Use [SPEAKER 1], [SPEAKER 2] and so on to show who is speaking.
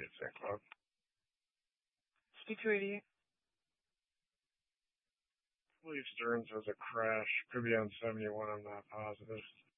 [SPEAKER 1] St. Cloud.
[SPEAKER 2] 5288.
[SPEAKER 1] I believe Stearns has a crash. Could be on 71. I'm not positive.